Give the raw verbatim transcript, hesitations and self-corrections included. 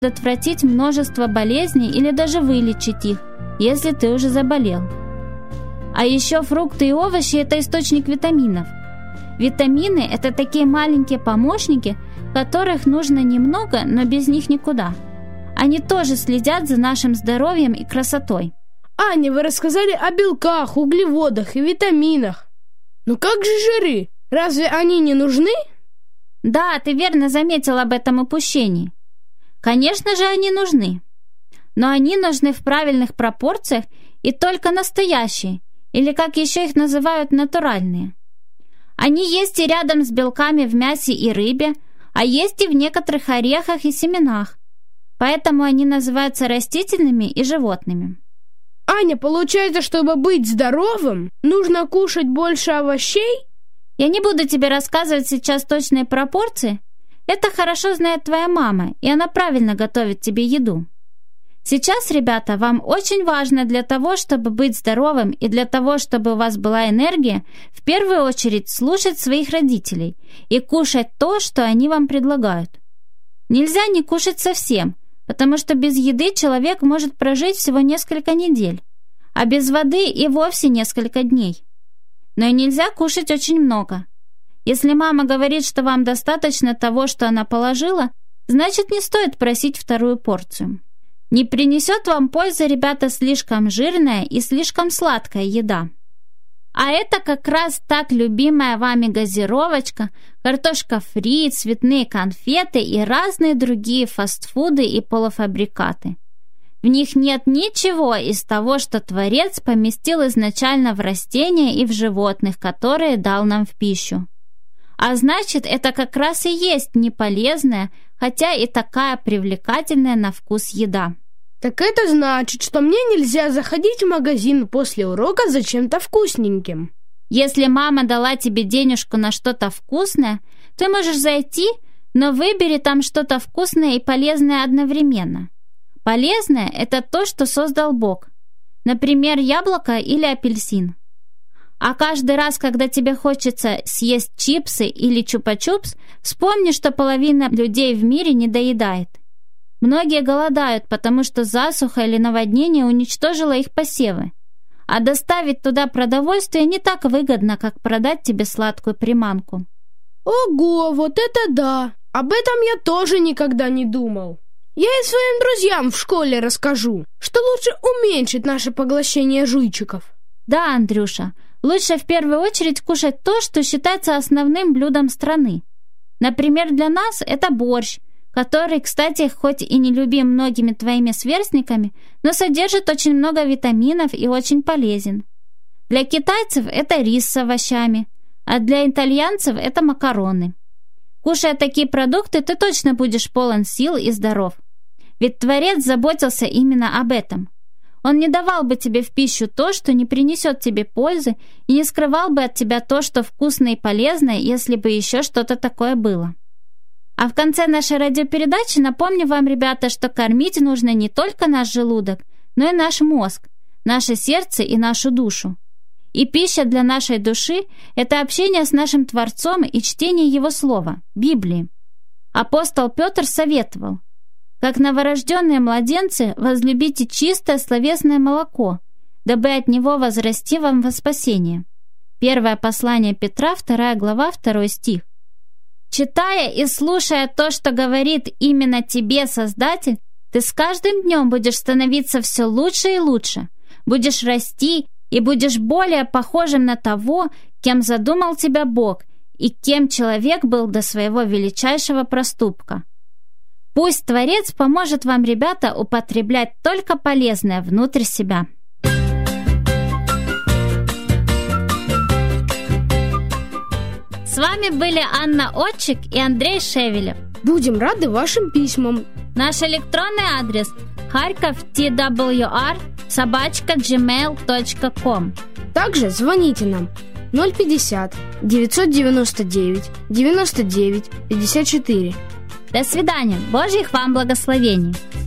предотвратить множество болезней или даже вылечить их, если ты уже заболел. А еще фрукты и овощи – это источник витаминов. Витамины – это такие маленькие помощники, которых нужно немного, но без них никуда. Они тоже следят за нашим здоровьем и красотой. Аня, вы рассказали о белках, углеводах и витаминах. Но как же жиры? Разве они не нужны? Да, ты верно заметил об этом упущении. Конечно же, они нужны. Но они нужны в правильных пропорциях и только настоящие, или, как еще их называют, натуральные. Они есть и рядом с белками в мясе и рыбе, а есть и в некоторых орехах и семенах. Поэтому они называются растительными и животными. Аня, получается, чтобы быть здоровым, нужно кушать больше овощей? Я не буду тебе рассказывать сейчас точные пропорции. Это хорошо знает твоя мама, и она правильно готовит тебе еду. Сейчас, ребята, вам очень важно для того, чтобы быть здоровым и для того, чтобы у вас была энергия, в первую очередь слушать своих родителей и кушать то, что они вам предлагают. Нельзя не кушать совсем, потому что без еды человек может прожить всего несколько недель, а без воды и вовсе несколько дней. Но и нельзя кушать очень много. Если мама говорит, что вам достаточно того, что она положила, значит, не стоит просить вторую порцию. Не принесет вам пользы, ребята, слишком жирная и слишком сладкая еда. А это как раз так любимая вами газировочка, картошка фри, цветные конфеты и разные другие фастфуды и полуфабрикаты. В них нет ничего из того, что Творец поместил изначально в растения и в животных, которые дал нам в пищу. А значит, это как раз и есть неполезная, хотя и такая привлекательная на вкус еда. Так это значит, что мне нельзя заходить в магазин после урока за чем-то вкусненьким. Если мама дала тебе денежку на что-то вкусное, ты можешь зайти, но выбери там что-то вкусное и полезное одновременно. Полезное – это то, что создал Бог. Например, яблоко или апельсин. А каждый раз, когда тебе хочется съесть чипсы или чупа-чупс, вспомни, что половина людей в мире не доедает. Многие голодают, потому что засуха или наводнение уничтожило их посевы. А доставить туда продовольствие не так выгодно, как продать тебе сладкую приманку. Ого, вот это да! Об этом я тоже никогда не думал. Я и своим друзьям в школе расскажу, что лучше уменьшить наше поглощение жуйчиков. Да, Андрюша, лучше в первую очередь кушать то, что считается основным блюдом страны. Например, для нас это борщ, который, кстати, хоть и не любим многими твоими сверстниками, но содержит очень много витаминов и очень полезен. Для китайцев это рис с овощами, а для итальянцев это макароны. Кушая такие продукты, ты точно будешь полон сил и здоров. Ведь Творец заботился именно об этом. Он не давал бы тебе в пищу то, что не принесет тебе пользы, и не скрывал бы от тебя то, что вкусное и полезное, если бы еще что-то такое было. А в конце нашей радиопередачи напомню вам, ребята, что кормить нужно не только наш желудок, но и наш мозг, наше сердце и нашу душу. И пища для нашей души – это общение с нашим Творцом и чтение Его Слова, Библии. Апостол Петр советовал: «Как новорожденные младенцы, возлюбите чистое словесное молоко, дабы от него возрасти вам во спасение». Первое послание Петра, вторая глава, второй стих. Читая и слушая то, что говорит именно тебе Создатель, ты с каждым днем будешь становиться все лучше и лучше, будешь расти и будешь более похожим на того, кем задумал тебя Бог и кем человек был до своего величайшего проступка. Пусть Творец поможет вам, ребята, употреблять только полезное внутрь себя. С вами были Анна Отчик и Андрей Шевелев. Будем рады вашим письмам. Наш электронный адрес харьков ти дабл ю ар собака джимейл точка ком. Также звоните нам ноль пятьдесят девятьсот девяносто девять девяносто девять пятьдесят четыре. До свидания. Божьих вам благословений.